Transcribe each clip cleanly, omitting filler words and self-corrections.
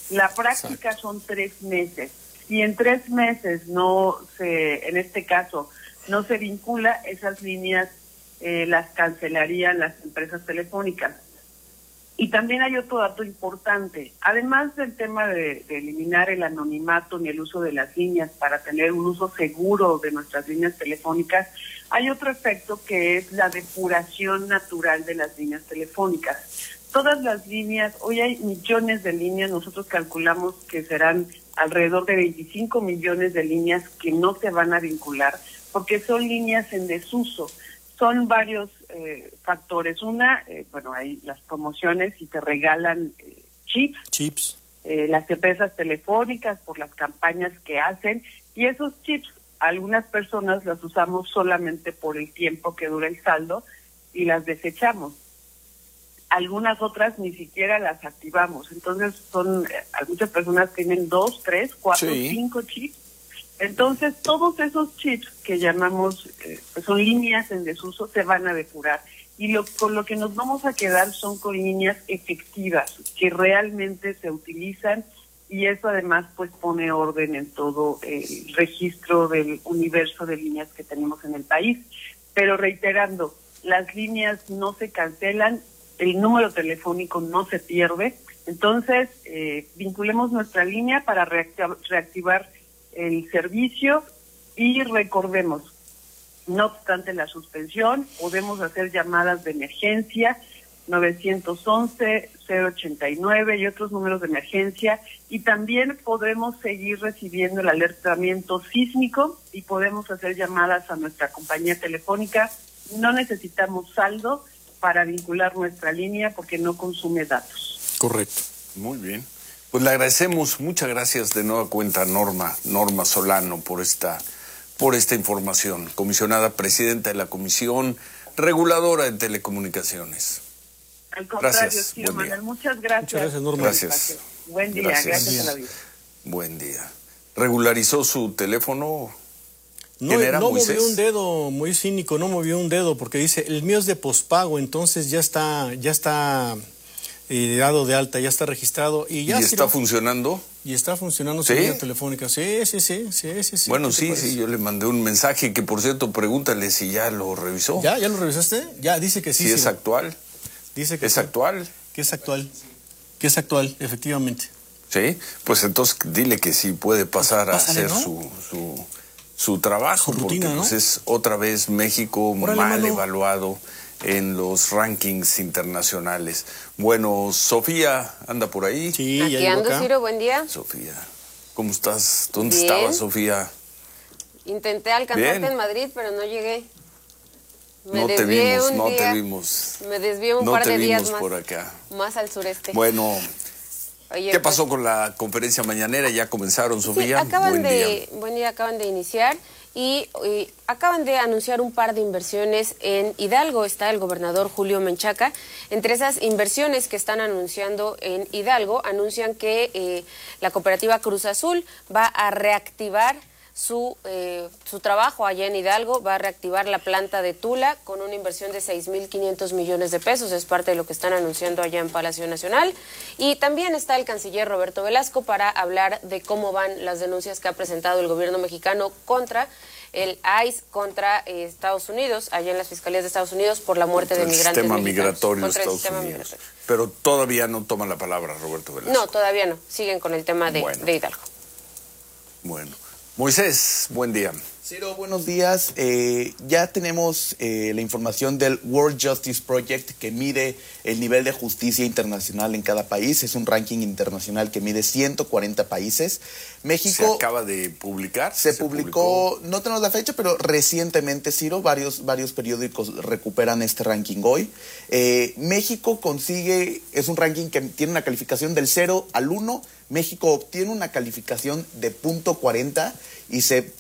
La práctica son 3 meses. Si en 3 meses en este caso, no se vincula, esas líneas las cancelarían las empresas telefónicas. Y también hay otro dato importante. Además del tema de eliminar el anonimato ni el uso de las líneas para tener un uso seguro de nuestras líneas telefónicas, hay otro efecto que es la depuración natural de las líneas telefónicas. Todas las líneas, hoy hay millones de líneas, nosotros calculamos que serán alrededor de 25 millones de líneas que no se van a vincular, porque son líneas en desuso. Son varios factores. Una, hay las promociones y te regalan chips. Las empresas telefónicas por las campañas que hacen, y esos chips, algunas personas las usamos solamente por el tiempo que dura el saldo y las desechamos. Algunas otras ni siquiera las activamos. Entonces muchas personas tienen 2, 3, 4, 5 chips. Entonces todos esos chips que llamamos, son líneas en desuso, se van a depurar. Y con lo que nos vamos a quedar son con líneas efectivas, que realmente se utilizan, y eso además pues pone orden en todo el registro del universo de líneas que tenemos en el país. Pero reiterando, las líneas no se cancelan, el número telefónico no se pierde. Entonces, vinculemos nuestra línea para reactivar el servicio, y recordemos, no obstante la suspensión, podemos hacer llamadas de emergencia, 911, 089 y otros números de emergencia, y también podemos seguir recibiendo el alertamiento sísmico y podemos hacer llamadas a nuestra compañía telefónica. No necesitamos saldo para vincular nuestra línea porque no consume datos. Correcto. Muy bien. Pues le agradecemos, muchas gracias de nueva cuenta Norma Solano por esta información. Comisionada presidenta de la Comisión Reguladora de Telecomunicaciones. Al contrario, gracias. Ciro Manuel, muchas gracias. Muchas gracias, Norma. Gracias. Buen día, gracias a la vida. Buen día. ¿Regularizó su teléfono? No movió un dedo, muy cínico, no movió un dedo, porque dice, el mío es de pospago, entonces ya está dado de alta, ya está registrado. ¿Y está funcionando? Y está funcionando su línea telefónica. Sí. Bueno, sí, yo le mandé un mensaje que, por cierto, pregúntale si ya lo revisó. ¿Ya lo revisaste? Ya, dice que sí. ¿Sí es actual? Dice que ¿Es actual? Que es actual. Que es actual, efectivamente. Sí, pues entonces dile que sí puede pasar a hacer, ¿no?, su trabajo, su rutina, porque ¿no? Pues es otra vez México mal evaluado en los rankings internacionales. Bueno, Sofía anda por ahí. Sí, aquí ando, Ciro, buen día. Sofía, ¿cómo estás? ¿Dónde estabas, Sofía? Intenté alcanzarte en Madrid, pero no llegué. No te vimos. Me desvié un par de días más por acá. Más al sureste. Bueno, oye, ¿qué pasó con la conferencia mañanera? ¿Ya comenzaron, Sofía? Sí, acaban de iniciar y acaban de anunciar un par de inversiones en Hidalgo. Está el gobernador Julio Menchaca. Entre esas inversiones que están anunciando en Hidalgo, anuncian que la cooperativa Cruz Azul va a reactivar su trabajo allá en Hidalgo, va a reactivar la planta de Tula con una inversión de 6.500 millones de pesos, es parte de lo que están anunciando allá en Palacio Nacional. Y también está el canciller Roberto Velasco para hablar de cómo van las denuncias que ha presentado el gobierno mexicano contra el ICE, contra Estados Unidos, allá en las fiscalías de Estados Unidos, por la muerte de migrantes mexicanos. Migratorio Contra el sistema migratorio. Pero todavía no toma la palabra Roberto Velasco. No, todavía no, siguen con el tema de Hidalgo. Bueno. Moisés, buen día. Ciro, buenos días. Ya tenemos la información del World Justice Project, que mide el nivel de justicia internacional en cada país. Es un ranking internacional que mide 140 países. México... ¿Se acaba de publicar? Se publicó, no tenemos la fecha, pero recientemente, Ciro, varios periódicos recuperan este ranking hoy. México es un ranking que tiene una calificación del 0 al 1. México obtiene una calificación de .40 y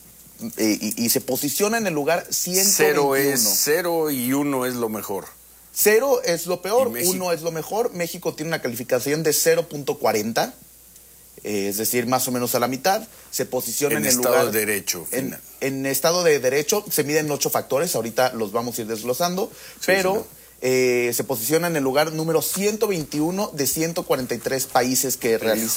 se posiciona en el lugar 121. 0 y 1 es lo mejor. 0 es lo peor, 1 es lo mejor. México tiene una calificación de 0.40, es decir, más o menos a la mitad. Se posiciona en el lugar... Estado de Derecho. En Estado de Derecho se miden 8 factores, ahorita los vamos a ir desglosando, pero... se posiciona en el lugar número 121 de 143 países que realizan